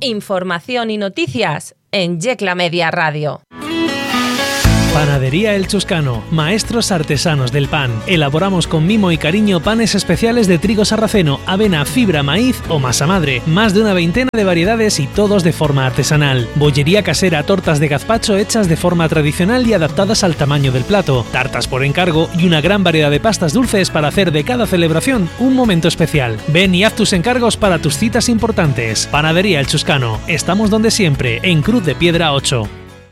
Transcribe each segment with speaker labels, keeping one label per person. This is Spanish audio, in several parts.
Speaker 1: información y noticias en Yecla Media Radio.
Speaker 2: Panadería El Chuscano, maestros artesanos del pan. Elaboramos con mimo y cariño panes especiales de trigo sarraceno, avena, fibra, maíz o masa madre. Más de una veintena de variedades y todos de forma artesanal. Bollería casera, tortas de gazpacho hechas de forma tradicional y adaptadas al tamaño del plato. Tartas por encargo y una gran variedad de pastas dulces para hacer de cada celebración un momento especial. Ven y haz tus encargos para tus citas importantes. Panadería El Chuscano. Estamos donde siempre, en Cruz de Piedra 8.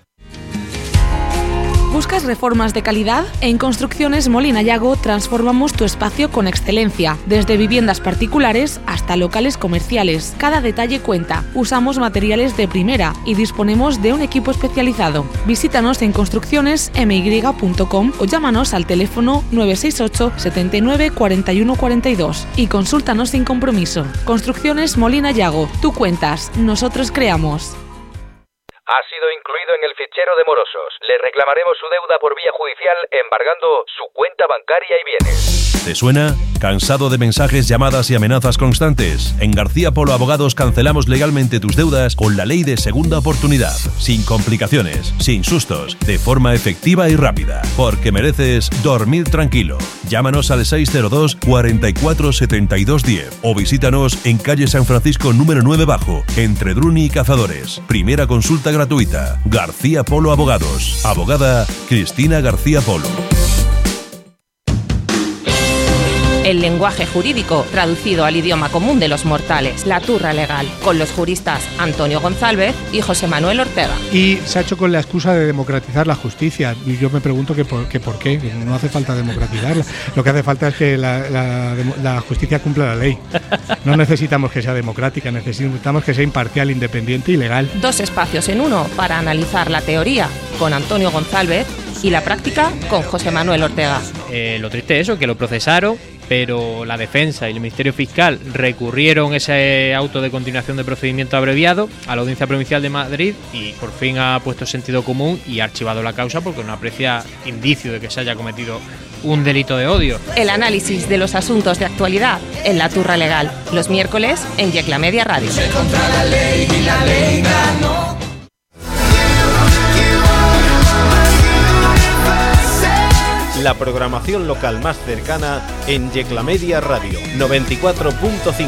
Speaker 3: ¿Buscas reformas de calidad? En Construcciones Molina Yago transformamos tu espacio con excelencia, desde viviendas particulares hasta locales comerciales. Cada detalle cuenta. Usamos materiales de primera y disponemos de un equipo especializado. Visítanos en construccionesmy.com o llámanos al teléfono 968 79 41 42 y consúltanos sin compromiso. Construcciones Molina Yago. Tú cuentas, nosotros creamos.
Speaker 4: Ha sido incluido en el fichero de morosos. Le reclamaremos su deuda por vía judicial embargando su cuenta bancaria y bienes.
Speaker 5: ¿Te suena? ¿Cansado de mensajes, llamadas y amenazas constantes? En García Polo Abogados cancelamos legalmente tus deudas con la ley de segunda oportunidad. Sin complicaciones, sin sustos, de forma efectiva y rápida. Porque mereces dormir tranquilo. Llámanos al 602 44 72 10 o visítanos en calle San Francisco número 9 bajo, entre Druni y Cazadores. Primera consulta gratuita. García Polo Abogados. Abogada Cristina García Polo.
Speaker 1: El lenguaje jurídico traducido al idioma común de los mortales. La Turra Legal, con los juristas Antonio González y José Manuel Ortega.
Speaker 6: Y se ha hecho con la excusa de democratizar la justicia. Y yo me pregunto que por qué. No hace falta democratizarla. Lo que hace falta es que la justicia cumpla la ley. No necesitamos que sea democrática, necesitamos que sea imparcial, independiente y legal.
Speaker 1: Dos espacios en uno para analizar la teoría con Antonio González y la práctica con José Manuel Ortega.
Speaker 7: Lo triste es eso, que lo procesaron, pero la defensa y el Ministerio Fiscal recurrieron ese auto de continuación de procedimiento abreviado a la Audiencia Provincial de Madrid y por fin ha puesto sentido común y ha archivado la causa porque no aprecia indicio de que se haya cometido un delito de odio.
Speaker 1: El análisis de los asuntos de actualidad en La Turra Legal, los miércoles en Yecla Media Radio.
Speaker 8: Contra la ley y la ley ganó.
Speaker 9: La programación local más cercana en Yecla Media Radio 94.5.